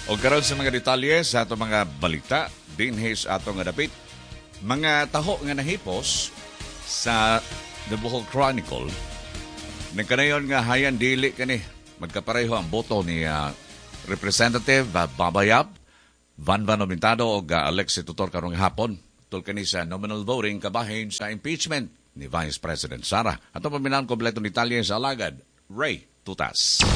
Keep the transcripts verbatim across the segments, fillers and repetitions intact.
O karon sa mga detalye sa ato mga balita, dinhis ato nga dapit, mga taho nga nahipos sa The Bohol Chronicle, nagkanayon nga hayan dili kani magkapareho ang boto ni uh, Representative uh, Babayab, Van Van Obintado o uh, Alexi Tutor karong hapon. Tulkani sa nominal voting kabahin sa impeachment ni Vice President Sara. Ato paminahan kompleto ni Talya sa alagad, Ray Tutas.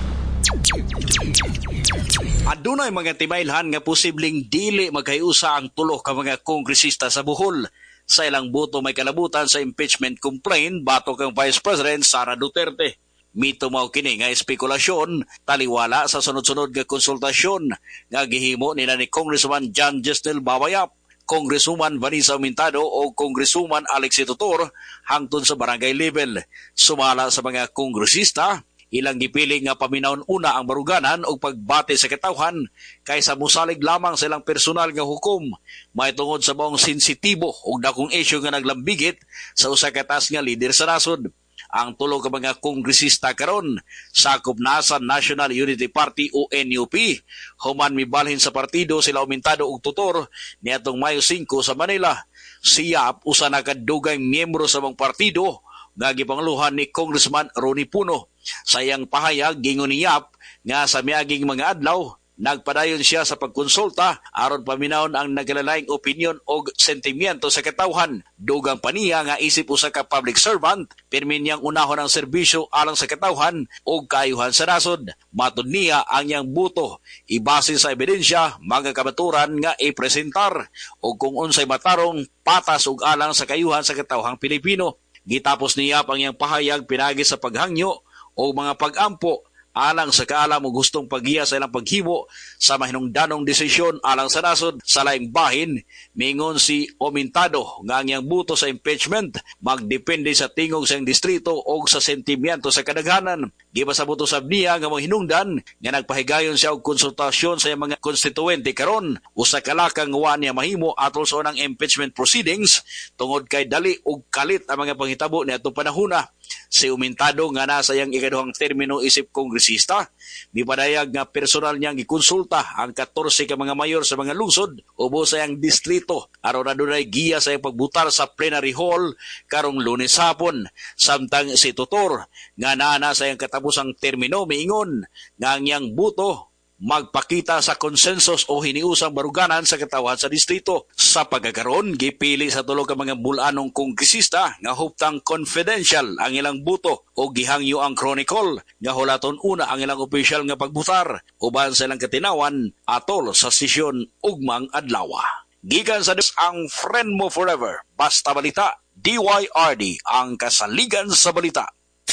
Adunay mga timailhan nga posibleng dili magkayusa ang tulo ka mga kongresista sa Bohol. Sa ilang boto may kalabutan sa impeachment complaint batok ang Vice President Sara Duterte. Mito mao kini nga espekulasyon taliwala sa sunod-sunod nga konsultasyon nga gihimo nila ni Congressman John Justel Babayap, Congresswoman Vanessa Mintado o Congresswoman Alexi Tutor hangtod sa barangay level. Sumala sa mga kongresista, ilang gipili nga paminawon una ang baruganan o pagbate sa katawhan kaysa musalig lamang sa ilang personal nga hukom may tungod sa maong sensitibo o dakong issue nga naglambigit sa usa ka taas nga leader sa nasod. Ang tulo ka mga kongresista karon sakop na sa National Unity Party o N U P. Human mibalhin sa partido sila Umintado og Tutor niadtong Mayo singko sa Manila. Siya usa na kadugay miyembro sa mga partido nga gipangluhan ni Congressman Ronnie Puno. Sayang pahayag gingon ni Yap nga sa miaging mga adlaw nagpadayon siya sa pagkonsulta aron paminawon ang nagalalayng opinyon o sentimiento sa katawhan. Dugang paniya nga isip usa ka public servant pirmi niyang unahon ang serbisyo alang sa katawhan o kaayuhan sa nasod. Matud niya ang iyang buto ibase sa ebidensya mga kabaturan nga ipresentar o kung unsay matarong patas ug alang sa kaayuhan sa katawhang Pilipino. Gitapos niya ang iyang pahayag pinagi sa paghangyo o mga pag-ampo alang sa kaalam o gustong paggiya sa ilang paghimo sa mahinungdanong desisyon alang sa nasod sa laing bahin. Mingon si Omintado nga ang iyang buto sa impeachment magdepende sa tingog sa iyang distrito o sa sentimiento sa kadaghanan. Gipasabuto sab niya nga hinungdan nga nagpahigayon siya og konsultasyon sa iyang mga konstituente karon usa ka lakang wa niya mahimo atol sa unang impeachment proceedings tungod kay dali og kalit ang mga panghitabo niadtong panahona. Si Umintado nga nasa iyang ikaduhang termino isip kongresista, mipadayag nga personal niyang gikonsulta ang katorse ka mga mayor sa mga lungsod ubo sa iyang distrito aron adunay giya sa iyang pagbutar sa plenary hall karong Lunes hapon. Samtang si Tutor nga naa sa iyang katapusang termino miingon nga ang iyang buto magpakita sa konsensus o hiniusang baruganan sa katawhan sa distrito. Sa pagkakaroon, gipili sa tulo ka mga bulanong kongresista nga huptang confidential ang ilang buto o gihangyo ang Chronicle nga hulaton una ang ilang opisyal nga pagbutar uban sa ilang katinawan atol sa sesyon ugmang adlaw. Gikan sa des ang friend mo forever, basta balita, D Y R D ang kasaligan sa balita.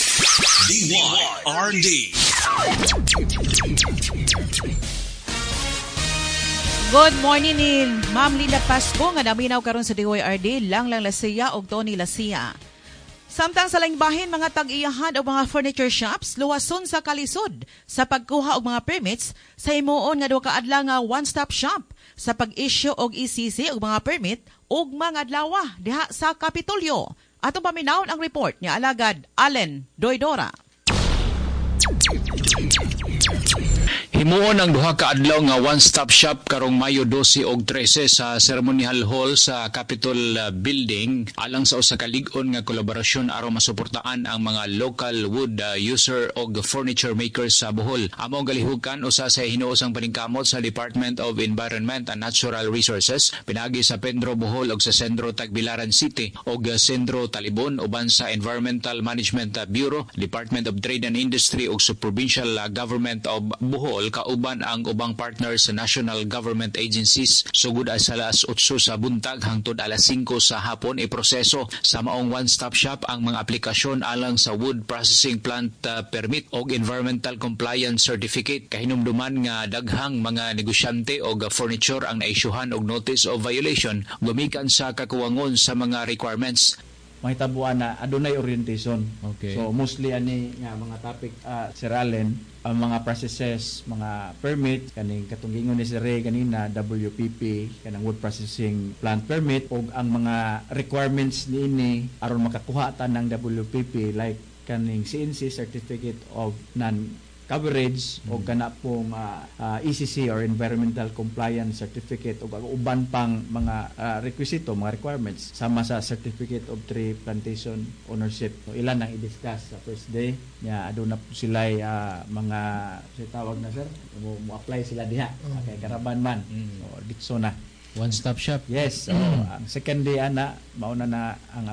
D Y R D. Good morning ni Ma'am Lila Pasco nga naminaw karon sa D Y R D, Lang Lang Lasia ug Tony Lasia. Samtang sa laing bahin mga tag-iyahan o mga furniture shops luwason sa kalisod sa pagkuha og mga permits sa himuon nga duha ka adlaw nga one-stop shop sa pag-issue og E C C og mga permit ug mga adlaw diha sa Kapitolyo. Atong paminawon ang report ni Alagad Allen Doydora. Himuon ang duha ka adlaw nga one-stop shop karong Mayo twelve ug thirteen sa Ceremonial Hall sa Capitol Building alang sa usa ka lig-on nga kolaborasyon aron masuportaan ang mga local wood uh, user og furniture makers sa Bohol. Amo galihukan usa sa hinuosang paningkamot sa Department of Environment and Natural Resources pinagi sa Pedro Bohol ug sa Sendro Tagbilaran City ug Sendro Talibon uban sa Environmental Management Bureau, Department of Trade and Industry ug sa Provincial Government of Bohol kauban ang ubang partners sa national government agencies. Sugod sa alas eight sa buntag hangtod alas five sa hapon iproseso sa maong one-stop shop ang mga aplikasyon alang sa wood processing plant uh, permit o environmental compliance certificate. Kahinumduman nga daghang mga negosyante o furniture ang naisyuhan og notice of violation gumikan sa kakuwangon sa mga requirements. Mahitabuan na adunay orientation. Okay. So mostly ani nga mga topic uh, Sir Allen, ang mga processes, mga permit kaning katunggingon ni Sir Ray kanina W P P kanang wood processing plant permit ug ang mga requirements niini aron makakuha ta ng W P P like kaning C N C certificate of non coverage o kana pong ah, ah, E C C or Environmental Compliance Certificate o uban pang mga ah, requisito, mga requirements sama sa Certificate of Tree Plantation Ownership. So, ilan ang i-discuss sa first day. Ya, aduna po sila ah, mga sa tawag na sir, mo, mo apply sila diha kay karaban man. So, ditso na. One-stop shop. Yes. So, ang second day ana mauna na ang